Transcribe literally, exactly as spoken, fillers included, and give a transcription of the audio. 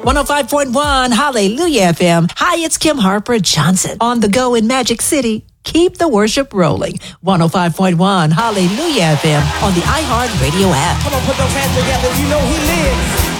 one oh five point one Hallelujah F M. Hi, it's Kim Harper Johnson on the go in Magic City. Keep the worship rolling. one oh five point one Hallelujah F M on the iHeart Radio app. Come on, put those hands together. You know he lives.